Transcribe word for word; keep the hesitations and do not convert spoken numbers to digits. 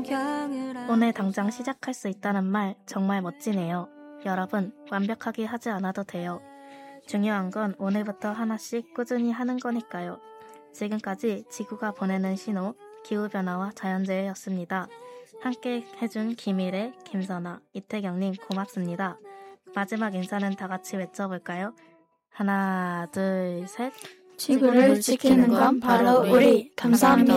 오늘 당장 시작할 수 있다는 말 정말 멋지네요. 여러분, 완벽하게 하지 않아도 돼요. 중요한 건 오늘부터 하나씩 꾸준히 하는 거니까요. 지금까지 지구가 보내는 신호, 기후변화와 자연재해였습니다. 함께 해준 김일의, 김선아, 이태경님 고맙습니다. 마지막 인사는 다 같이 외쳐볼까요? 하나, 둘, 셋. 지구를 지키는 건 바로 우리. 감사합니다.